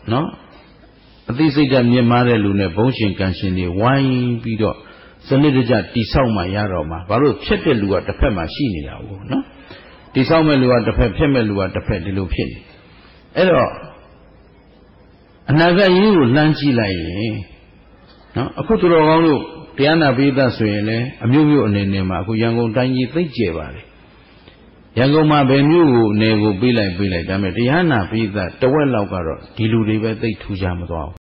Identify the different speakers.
Speaker 1: နော်အသိစိတ်ဓာတ်မြင့်မားတဲ့လူနဲ့ဘုံရှင်ကံရှင်တွေဝိုင်းပြီးတော့စနစ်တကျတိဆောက်မှရတော့မှာဘာလို့ဖြစ်တဲ့လူကတစ်ဖက်မှာရှိနေတာဟုတ်နော်တိဆောက်မဲ့လူကတစ်ဖက်ဖြစ်မဲ့လူကတစ်ဖက်ဒီလိုဖြစ်နေအဲ့တော့အနာဂတ်ရေးကိုလှမ်းကြည့်လိုက်ရင်နော်အခုသူတော်ကောင်းတို့တရားနာပိဋကဆိုရင်လည်းအမျိုးမျိုးအနေနဲ့မှာအခုရန်ကုန်တိုင်းကြီးသိကျယ်ပါတယ်ရန်ကုန်မှာဘယ်မျိုးကိုနယ်ကိုပေးလိုက်ဒါပေမဲ့တရားနာပိဋကတဝက်လောက်ကတော့ဒီလူတွေပဲသိထူးခြားမသွား